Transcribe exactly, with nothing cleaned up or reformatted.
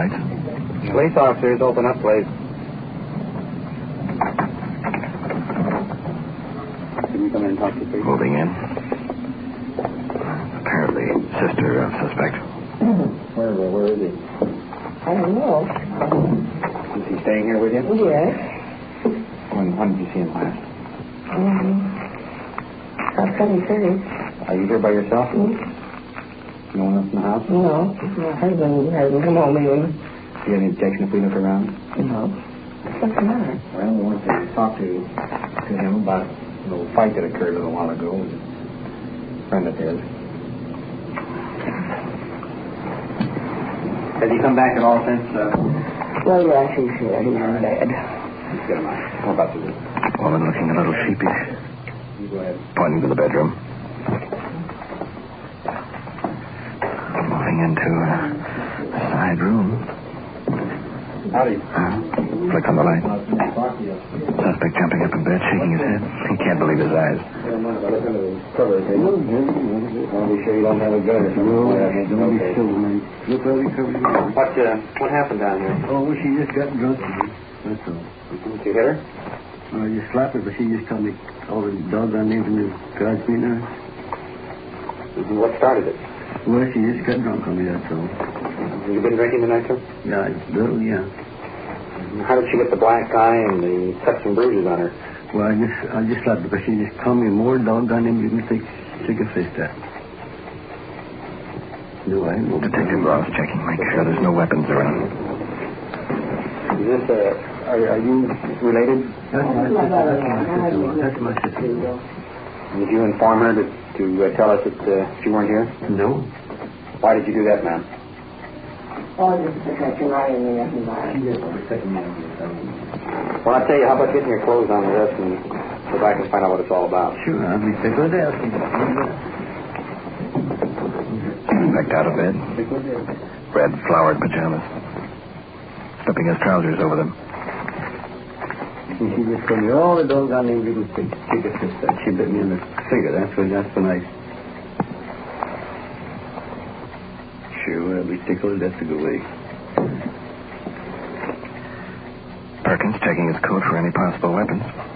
lights. Police officers, open up, please. Can you come in and talk to the police? Moving in. Apparently, sister of suspect. Where, where, where is he? I don't know. Is he staying here with you? Yes. When, when did you see him last? Um, about seven thirty. Are you here by yourself? Mm-hmm. No one else in the house? No. My husband hasn't come home even. Do you have any objection if we look around? No. What's the matter? Well, we wanted to talk to, to him about a little fight that occurred a little while ago with a friend of his. Has he come back at all since? Uh... Well, yes, he's here. He's in bed. Let's get him out. How about this? Woman looking a little sheepish. You go ahead. Pointing to the bedroom. Moving into a, a side room. Howdy. Uh, flick on the light. Suspect jumping up in bed, shaking his head. He can't believe his eyes. I'll be sure you don't have a gun or something. No, don't be silly, man. Look how we covered it up. What, uh, what happened down here? Oh, she just got drunk. That's all. Did you hit her? I just slapped her, but she just told me all the doggone names in the garage meeting. What started it? Well, she just got drunk on me, that's all. You been drinking tonight, sir? Yeah, a little, yeah. How did she get the black eye and the cuts and bruises on her? Well, I just, I just slapped her, but she just called me more doggone names you can take, take a fist at. No, I know. Detective Ross checking, making sure there's no weapons around. Is this, uh, are, are you related? That's my sister. That's my sister. That's my sister. Did you inform her to, to uh, tell us that uh, she weren't here? No. Why did you do that, ma'am? Oh, just protecting my enemy. Well, I'll tell you, how about getting your clothes on with us and go back and find out what it's all about? Sure, I'll be tickled to death. Suspect out of bed. Red flowered pajamas. Slipping his trousers over them. And she just told me all the doggone names you can take, take a fist at. She bit me in the finger. That's when, that's when I... Sure, I'll be tickled to death to go away. Perkins checking his coat for any possible weapons.